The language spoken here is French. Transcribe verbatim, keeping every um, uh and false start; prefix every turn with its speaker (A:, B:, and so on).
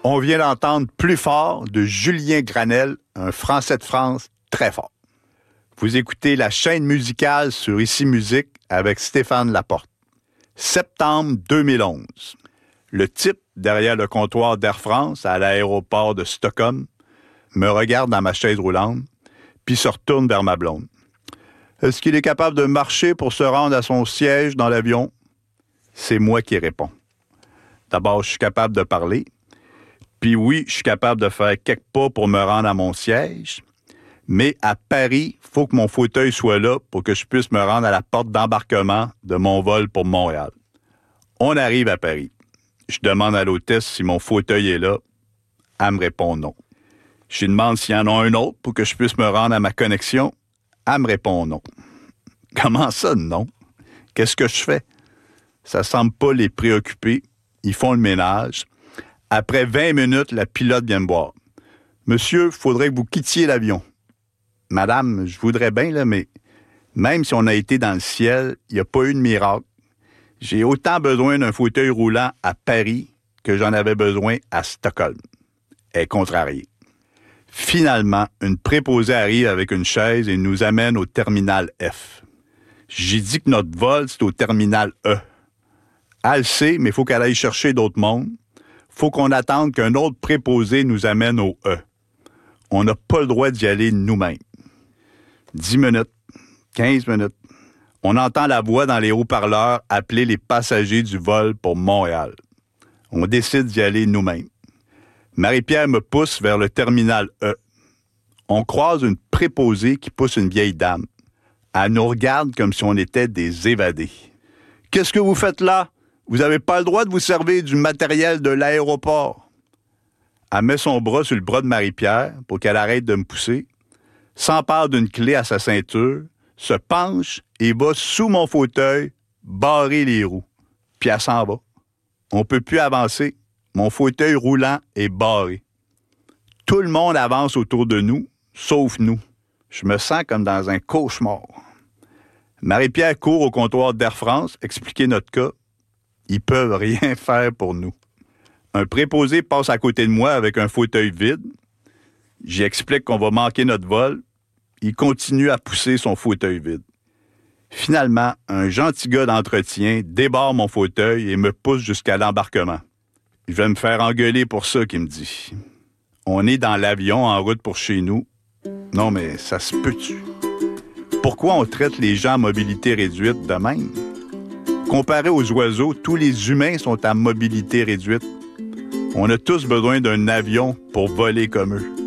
A: On vient d'entendre Plus fort de Julien Granel, un Français de France très fort. Vous écoutez la chaîne musicale sur Ici Musique avec Stéphane Laporte. Septembre deux mille onze. Le type derrière le comptoir d'Air France à l'aéroport de Stockholm me regarde dans ma chaise roulante, puis se retourne vers ma blonde. Est-ce qu'il est capable de marcher pour se rendre à son siège dans l'avion? C'est moi qui réponds. D'abord, je suis capable de parler. Puis oui, je suis capable de faire quelques pas pour me rendre à mon siège. Mais à Paris, il faut que mon fauteuil soit là pour que je puisse me rendre à la porte d'embarquement de mon vol pour Montréal. On arrive à Paris. Je demande à l'hôtesse si mon fauteuil est là. Elle me répond non. Je lui demande s'il y en a un autre pour que je puisse me rendre à ma connexion. Elle me répond non. Comment ça, non? Qu'est-ce que je fais? Ça semble pas les préoccuper. Ils font le ménage. Après vingt minutes, la pilote vient me voir. « Monsieur, il faudrait que vous quittiez l'avion. »« Madame, je voudrais bien, là, mais même si on a été dans le ciel, il n'y a pas eu de miracle. J'ai autant besoin d'un fauteuil roulant à Paris que j'en avais besoin à Stockholm. » Elle est contrariée. Finalement, une préposée arrive avec une chaise et nous amène au terminal F. J'ai dit que notre vol, c'est au terminal E. Elle le sait, mais il faut qu'elle aille chercher d'autres mondes. Faut qu'on attende qu'un autre préposé nous amène au E. On n'a pas le droit d'y aller nous-mêmes. Dix minutes, quinze minutes. On entend la voix dans les haut-parleurs appeler les passagers du vol pour Montréal. On décide d'y aller nous-mêmes. Marie-Pierre me pousse vers le terminal E. On croise une préposée qui pousse une vieille dame. Elle nous regarde comme si on était des évadés. « Qu'est-ce que vous faites là? Vous n'avez pas le droit de vous servir du matériel de l'aéroport. » Elle met son bras sur le bras de Marie-Pierre pour qu'elle arrête de me pousser, s'empare d'une clé à sa ceinture, se penche et va sous mon fauteuil barrer les roues. Puis elle s'en va. On ne peut plus avancer. Mon fauteuil roulant est barré. Tout le monde avance autour de nous, sauf nous. Je me sens comme dans un cauchemar. Marie-Pierre court au comptoir d'Air France expliquer notre cas. Ils peuvent rien faire pour nous. Un préposé passe à côté de moi avec un fauteuil vide. J'y explique qu'on va manquer notre vol. Il continue à pousser son fauteuil vide. Finalement, un gentil gars d'entretien débarre mon fauteuil et me pousse jusqu'à l'embarquement. Je vais me faire engueuler pour ça, qu'il me dit. On est dans l'avion en route pour chez nous. Non, mais ça se peut-tu? Pourquoi on traite les gens à mobilité réduite de même? Comparé aux oiseaux, tous les humains sont à mobilité réduite. On a tous besoin d'un avion pour voler comme eux.